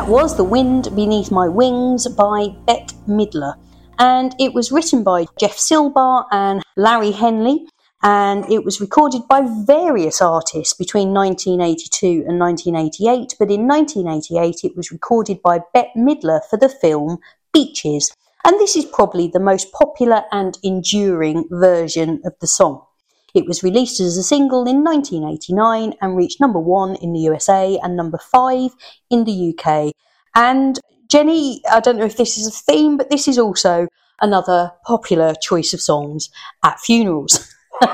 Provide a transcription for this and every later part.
that was The Wind Beneath My Wings by Bette Midler. And it was written by Jeff Silbar and Larry Henley, and it was recorded by various artists between 1982 and 1988, but in 1988 it was recorded by Bette Midler for the film Beaches, and this is probably the most popular and enduring version of the song. It was released as a single in 1989 and reached number 1 in the USA and number 5 in the UK. And Jenny, I don't know if this is a theme, but this is also another popular choice of songs at funerals.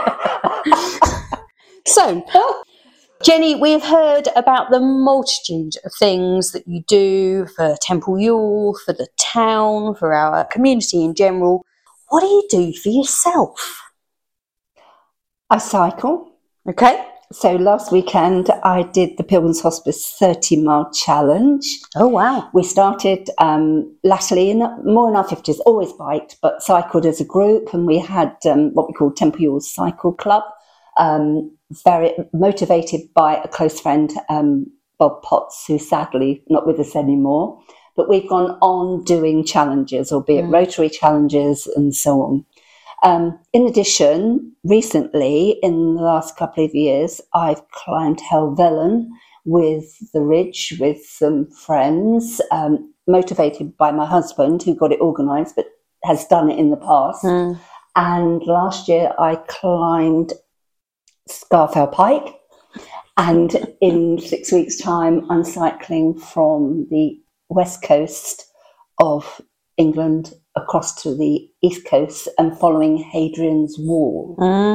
So, Jenny, we have heard about the multitude of things that you do for Temple Ewell, for the town, for our community in general. What do you do for yourself? I cycle. Okay. So last weekend I did the Pilgrim's Hospice 30-mile challenge. Oh, wow. We started latterly, more in our 50s, always biked, but cycled as a group, and we had what we call Temple Ewell Cycle Club, very motivated by a close friend, Bob Potts, who's sadly not with us anymore. But we've gone on doing challenges, albeit Rotary challenges and so on. In addition, recently, in the last couple of years, I've climbed Helvellyn with the Ridge with some friends, motivated by my husband, who got it organised, but has done it in the past. And last year, I climbed Scafell Pike, and in 6 weeks' time, I'm cycling from the west coast of England across to the east coast and following Hadrian's Wall.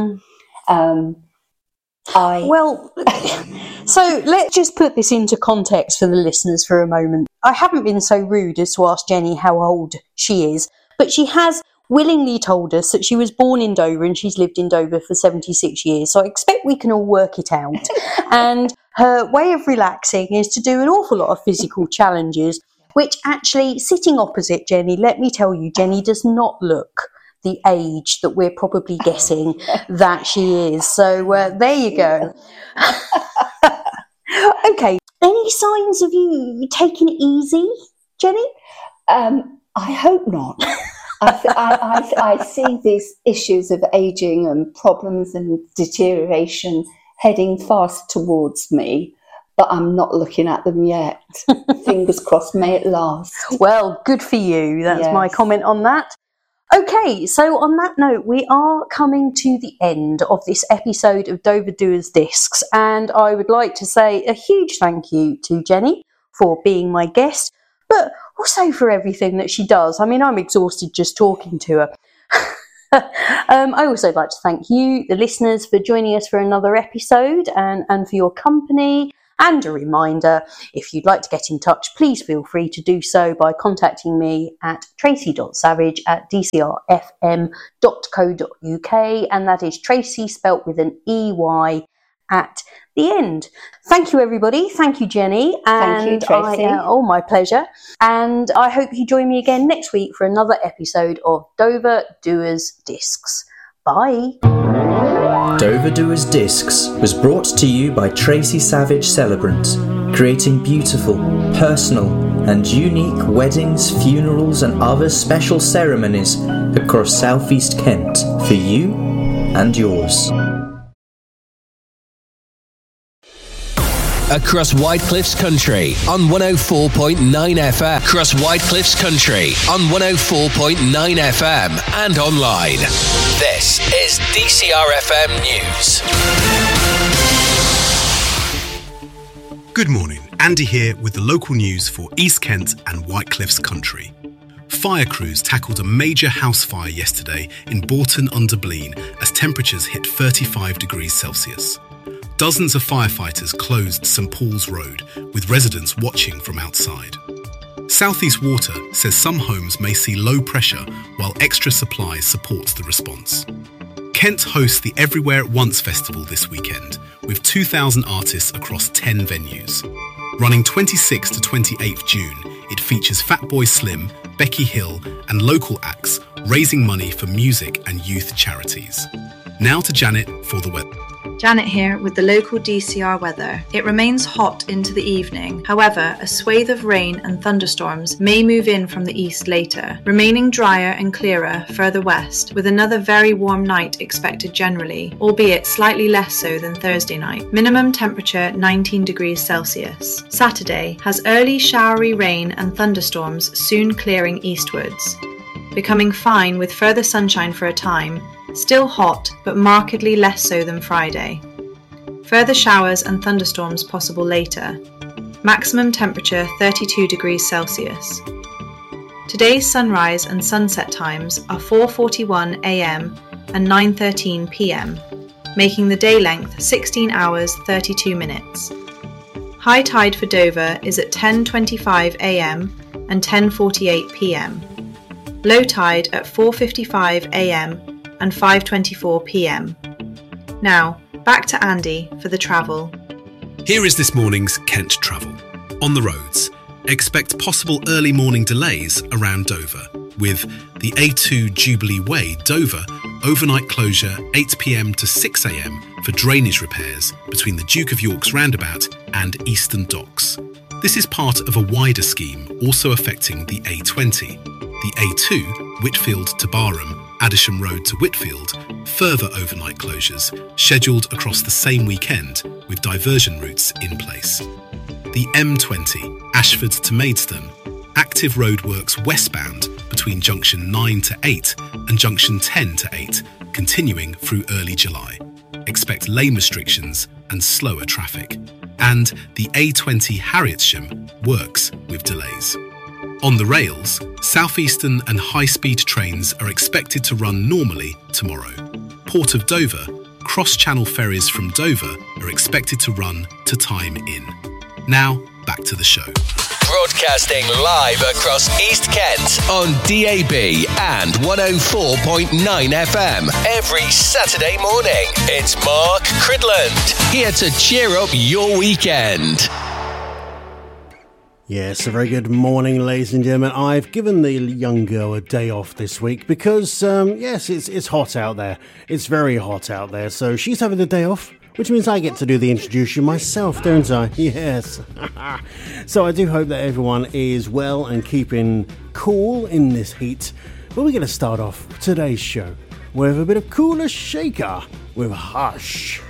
So let's just put this into context for the listeners for a moment. I haven't been so rude as to ask Jenny how old she is, but she has willingly told us that she was born in Dover and she's lived in Dover for 76 years. So I expect we can all work it out. And her way of relaxing is to do an awful lot of physical challenges, which actually, sitting opposite Jenny, let me tell you, Jenny does not look the age that we're probably guessing that she is. So there you go. Okay. Any signs of you taking it easy, Jenny? I hope not. I see these issues of ageing and problems and deterioration heading fast towards me, but I'm not looking at them yet. Fingers crossed, may it last. Well, good for you. That's my comment on that. Okay, so on that note, we are coming to the end of this episode of Dover Doers Discs, and I would like to say a huge thank you to Jenny for being my guest, but also for everything that she does. I mean, I'm exhausted just talking to her. I also like to thank you, the listeners, for joining us for another episode and for your company. And a reminder, if you'd like to get in touch, please feel free to do so by contacting me at tracy.savage@dcrfm.co.uk, and that is Tracy spelt with an EY at the end. Thank you, everybody. Thank you, Jenny. Thank you, Tracy. My pleasure. And I hope you join me again next week for another episode of Dover Doers Discs. Bye. Dover Doers Discs was brought to you by Tracy Savage Celebrants, creating beautiful, personal and unique weddings, funerals and other special ceremonies across South East Kent for you and yours. Across Whitecliffs Country on 104.9 FM. Across Whitecliffs Country on 104.9 FM and online. This is DCRFM News. Good morning, Andy here with the local news for East Kent and Whitecliffs Country. Fire crews tackled a major house fire yesterday in Bourton-under-Blean as temperatures hit 35 degrees Celsius. Dozens of firefighters closed St Paul's Road, with residents watching from outside. South East Water says some homes may see low pressure while extra supply supports the response. Kent hosts the Everywhere at Once festival this weekend, with 2,000 artists across 10 venues. Running 26th to 28th June, it features Fatboy Slim, Becky Hill and local acts raising money for music and youth charities. Now to Janet for the weather. Janet here with the local DCR weather. It remains hot into the evening. However, a swathe of rain and thunderstorms may move in from the east later, remaining drier and clearer further west, with another very warm night expected generally, albeit slightly less so than Thursday night. Minimum temperature 19 degrees Celsius. Saturday has early showery rain and thunderstorms soon clearing eastwards, becoming fine with further sunshine for a time. Still hot, but markedly less so than Friday. Further showers and thunderstorms possible later. Maximum temperature 32 degrees Celsius. Today's sunrise and sunset times are 4:41 a.m. and 9:13 p.m, making the day length 16 hours 32 minutes. High tide for Dover is at 10:25 a.m. and 10:48 p.m. Low tide at 4:55 a.m. and 5:24 p.m. Now, back to Andy for the travel. Here is this morning's Kent travel. On the roads, expect possible early morning delays around Dover, with the A2 Jubilee Way, Dover, overnight closure 8 p.m. to 6 a.m. for drainage repairs between the Duke of York's roundabout and Eastern Docks. This is part of a wider scheme also affecting the A20. The A2, Whitfield to Barham, Addisham Road to Whitfield, further overnight closures scheduled across the same weekend with diversion routes in place. The M20, Ashford to Maidstone, active roadworks westbound between junction 9 to 8 and junction 10 to 8, continuing through early July. Expect lane restrictions and slower traffic. And the A20 Harrietsham works with delays. On the rails, southeastern and high-speed trains are expected to run normally tomorrow. Port of Dover, cross-channel ferries from Dover are expected to run to time in. Now, back to the show. Broadcasting live across East Kent on DAB and 104.9 FM every Saturday morning. It's Mark Cridland, here to cheer up your weekend. Yes, a very good morning, ladies and gentlemen. I've given the young girl a day off this week because, yes, it's hot out there. It's very hot out there, so she's having the day off, which means I get to do the introduction myself, don't I? Yes. So I do hope that everyone is well and keeping cool in this heat. But we're going to start off today's show with a bit of Cooler Shaker with Hush.